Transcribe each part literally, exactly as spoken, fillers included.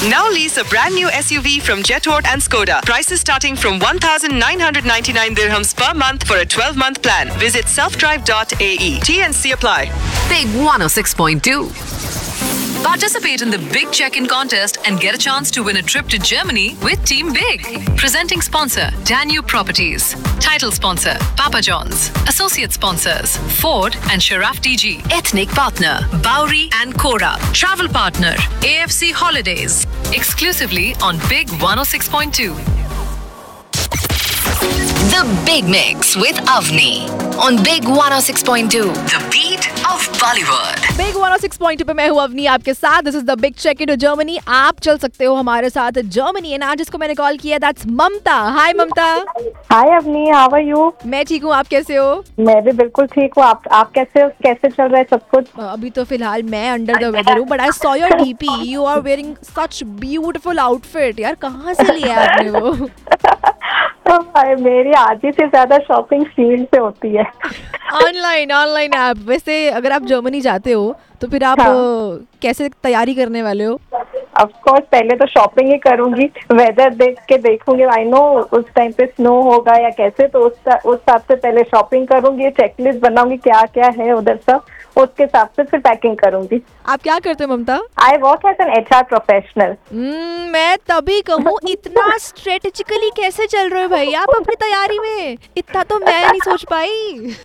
Now lease a brand new S U V from Jetort and Skoda. Prices starting from one thousand nine hundred ninety-nine dirhams per month for a twelve-month plan. Visit self drive dot a e. T and C apply. Big one oh six point two. Participate in the Big Check-in contest and get a chance to win a trip to Germany with Team Big. Presenting sponsor, Danube Properties. Title sponsor, Papa John's. Associate sponsors, Ford and Sharaf D G. Ethnic partner, Bowery and Cora. Travel partner, A F C Holidays. Exclusively on Big one oh six point two. The Big Mix with Avni on Big one oh six point two. The beat of Bollywood. Big one oh six point two पे मैं हूँ अवनी आपके साथ. This is the Big Check into Germany. आप चल सकते हो हमारे साथ जर्मनी. एंड आज जिसको मैंने कॉल किया that's Mamata. Hi Mamata. Hi Avani, how are you? मैं ठीक हूँ, आप कैसे हो? मैं भी बिल्कुल ठीक हूँ. आप आप कैसे हो? कैसे चल रहा है सब कुछ? अभी तो फिलहाल मैं अंडर द वेदर हूँ, but I saw your DP. You are wearing such beautiful outfit. यार कहाँ से लिया आपने वो? मेरी आधी से ज्यादा शॉपिंग फील्ड से होती है. Online online app. वैसे अगर आप जर्मनी जाते हो तो फिर आप हाँ. कैसे तैयारी करने वाले हो? ऑफ कोर्स पहले तो शॉपिंग ही करूंगी. वेदर देख के देखूंगी. आई नो उस टाइम पे स्नो होगा या कैसे, तो उस उस हिसाब से पहले शॉपिंग करूंगी. चेकलिस्ट बनाऊंगी क्या क्या है उधर सब. उसके हिसाब से फिर पैकिंग करूंगी. आप क्या करते हो ममता? I work as an H R professional. मैं तभी कहूँ इतना स्ट्रेटेजिकली कैसे चल रहे हो भाई आप अपनी तैयारी में. इतना तो मैं नहीं सोच पाई.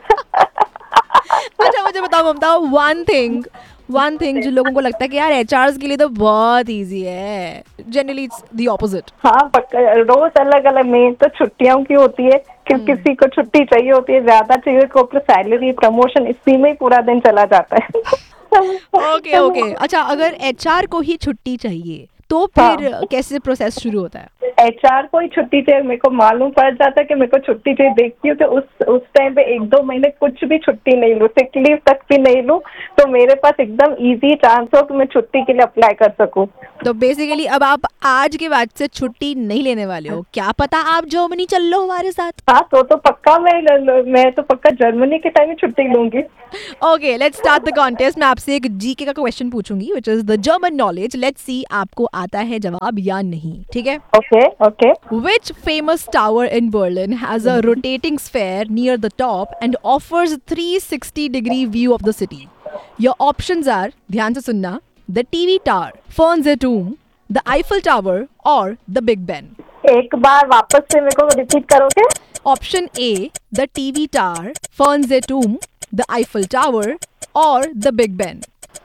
अच्छा मुझे बताओ ममता, वन थिंग वन थिंग जो लोगों को लगता है कि यार एचआरस के लिए तो बहुत इजी है. Generally it's the opposite. हाँ पक्का. रोज अलग अलग. मेन तो छुट्टियों की होती है कि किसी को छुट्टी चाहिए होती है, ज्यादा चाहिए को सैलरी प्रमोशन, इसी में ही पूरा दिन चला जाता है. Okay okay. अच्छा अगर एचआर को ही छुट्टी चाहिए तो फिर हाँ. कैसे प्रोसेस शुरू होता है? एचआर को ही छुट्टी चाहिए. मेरे को मालूम पड़ जाता है कि मेरे को छुट्टी चाहिए. देखती हूँ कि उस उस टाइम पे एक दो महीने कुछ भी छुट्टी नहीं लूँ, सिक लीव तक भी नहीं लूँ, तो मेरे पास एकदम इजी चांस हो कि मैं छुट्टी के लिए अप्लाई कर सकूँ. तो बेसिकली अब आप आज के बाद से छुट्टी नहीं लेने वाले हो. क्या पता आप जर्मनी चल लो हमारे साथ. हाँ तो तो पक्का मैं मैं तो पक्का जर्मनी के टाइम में छुट्टी लूंगी. Okay let's start the contest. मैं आपसे एक जीके का क्वेश्चन पूछूंगी which is the German knowledge. Let's see आपको आता है जवाब या नहीं. ठीक है? Okay okay. Which famous tower in Berlin has a rotating sphere near the top and offers a three sixty degree view of the city? Your options are, ध्यान से सुनना, the T V Tower, Fernsehturm, the Eiffel Tower or the Big Ben. एक बार वापस से मेरे को repeat करोगे? Option A, the T V Tower, Fernsehturm, the Eiffel Tower or the Big Ben.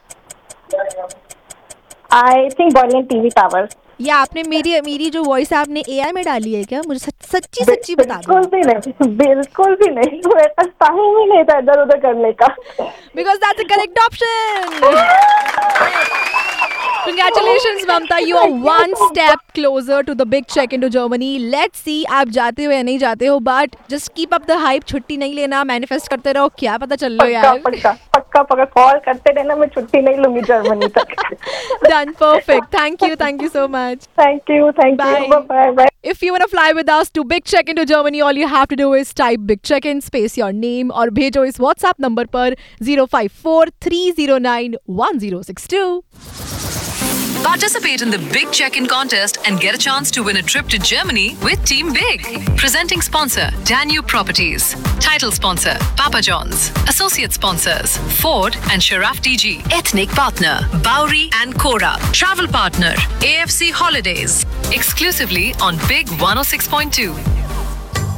I think Berlin T V Tower. या आपने मेरी मेरी जो वॉइस है आपने एआई में डाली है क्या? मुझे सच, सच्ची सच्ची बता दो. बिल्कुल भी नहीं, बिल्कुल भी नहीं. मेरे पास टाइम ही नहीं था इधर उधर करने का. Because that's the correct option. Congratulations, Mamta. You are one step closer to the big check into Germany. Let's see आप जाते हो या नहीं जाते हो, but just keep up the hype. छुट्टी नहीं लेना, मैनिफेस्ट करते रहो. क्या पता चल लो यार. पक्का पक्का पक्का कॉल करते रहना. मैं छुट्टी नहीं लूंगी जर्मनी तक. Done. Perfect. Thank you. Thank you so much. Thank you. Thank Bye. you. Bye bye. If you want to fly with us to Big Check into Germany, all you have to do is type Big Check in space your name और भेजो इस WhatsApp number पर zero five four three zero nine one zero six two. Participate in the Big Check-in contest and get a chance to win a trip to Germany with Team Big. Presenting sponsor, Danube Properties. Title sponsor, Papa John's. Associate sponsors, Ford and Sharaf D G. Ethnic partner, Bowery and Cora. Travel partner, A F C Holidays. Exclusively on Big one oh six point two.